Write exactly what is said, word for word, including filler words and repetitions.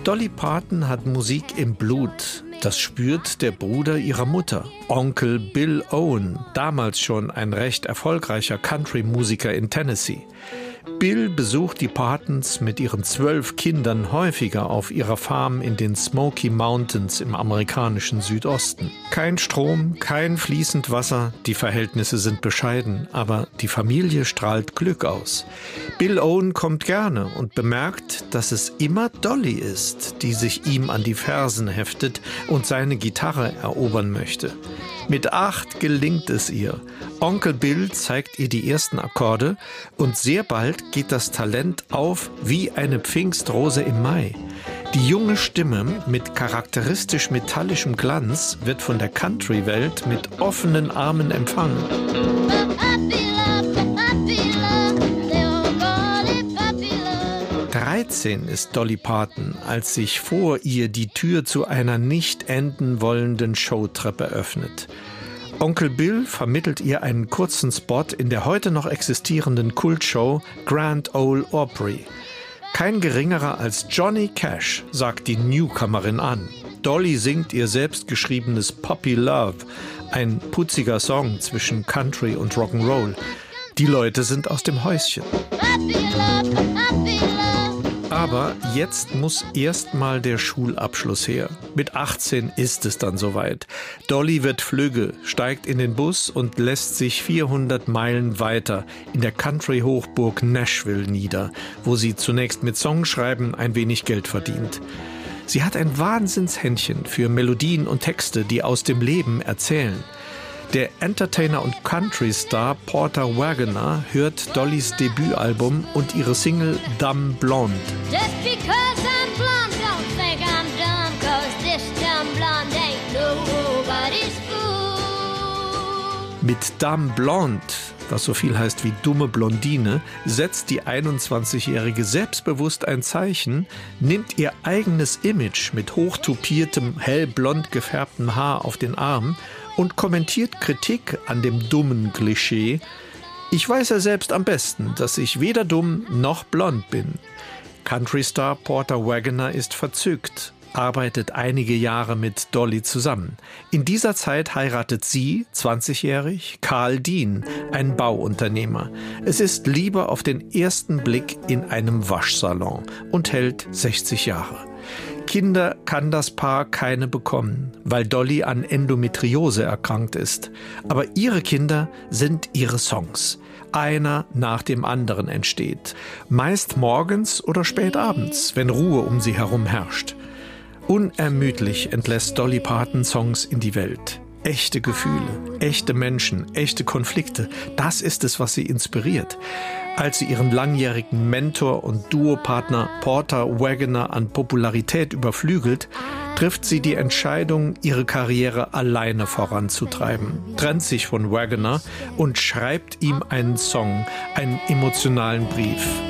Dolly Parton hat Musik im Blut. Das spürt der Bruder ihrer Mutter, Onkel Bill Owen, damals schon ein recht erfolgreicher Country-Musiker in Tennessee. Bill besucht die Partons mit ihren zwölf Kindern häufiger auf ihrer Farm in den Smoky Mountains im amerikanischen Südosten. Kein Strom, kein fließend Wasser, die Verhältnisse sind bescheiden, aber die Familie strahlt Glück aus. Bill Owen kommt gerne und bemerkt, dass es immer Dolly ist, die sich ihm an die Fersen heftet und seine Gitarre erobern möchte. Mit acht gelingt es ihr. Onkel Bill zeigt ihr die ersten Akkorde und sehr bald geht das Talent auf wie eine Pfingstrose im Mai. Die junge Stimme mit charakteristisch metallischem Glanz wird von der Country-Welt mit offenen Armen empfangen. dreizehn ist Dolly Parton, als sich vor ihr die Tür zu einer nicht enden wollenden Showtreppe öffnet. Onkel Bill vermittelt ihr einen kurzen Spot in der heute noch existierenden Kultshow Grand Ole Opry. Kein geringerer als Johnny Cash sagt die Newcomerin an. Dolly singt ihr selbstgeschriebenes Puppy Love, ein putziger Song zwischen Country und Rock'n'Roll. Die Leute sind aus dem Häuschen. Aber jetzt muss erst mal der Schulabschluss her. Mit achtzehn ist es dann soweit. Dolly wird flügge, steigt in den Bus und lässt sich vierhundert Meilen weiter in der Country-Hochburg Nashville nieder, wo sie zunächst mit Songschreiben ein wenig Geld verdient. Sie hat ein Wahnsinnshändchen für Melodien und Texte, die aus dem Leben erzählen. Der Entertainer und Country-Star Porter Wagoner hört Dollys Debütalbum und ihre Single Dumb Blonde. Mit Dumb Blonde, was so viel heißt wie dumme Blondine, setzt die einundzwanzigjährige selbstbewusst ein Zeichen, nimmt ihr eigenes Image mit hochtupiertem, hellblond gefärbtem Haar auf den Arm und kommentiert Kritik an dem dummen Klischee: Ich weiß ja selbst am besten, dass ich weder dumm noch blond bin. Countrystar Porter Wagoner ist verzückt, arbeitet einige Jahre mit Dolly zusammen. In dieser Zeit heiratet sie, zwanzigjährig, Carl Dean, ein Bauunternehmer. Es ist Liebe auf den ersten Blick in einem Waschsalon und hält sechzig Jahre. Kinder kann das Paar keine bekommen, weil Dolly an Endometriose erkrankt ist. Aber ihre Kinder sind ihre Songs. Einer nach dem anderen entsteht. Meist morgens oder spät abends, wenn Ruhe um sie herum herrscht. Unermüdlich entlässt Dolly Parton Songs in die Welt. Echte Gefühle, echte Menschen, echte Konflikte, das ist es, was sie inspiriert. Als sie ihren langjährigen Mentor und Duopartner Porter Wagoner an Popularität überflügelt, trifft sie die Entscheidung, ihre Karriere alleine voranzutreiben, trennt sich von Wagoner und schreibt ihm einen Song, einen emotionalen Brief.